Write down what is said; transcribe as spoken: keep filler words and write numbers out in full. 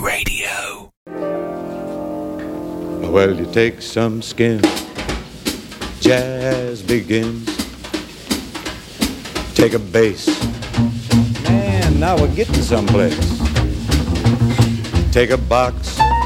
Radio. Well, you take some skin, jazz begins. Take a bass, man, now we're getting someplace. Take a box,